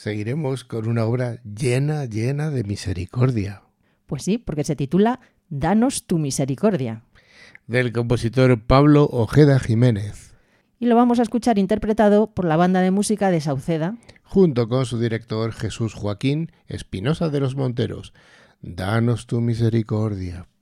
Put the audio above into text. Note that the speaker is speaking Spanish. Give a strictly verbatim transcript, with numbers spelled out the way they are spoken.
seguiremos con una obra llena, llena de misericordia. Pues sí, porque se titula Danos tu misericordia. Del compositor Pablo Ojeda Jiménez. Y lo vamos a escuchar interpretado por la banda de música de Sauceda, junto con su director Jesús Joaquín Espinosa de los Monteros. Danos tu misericordia.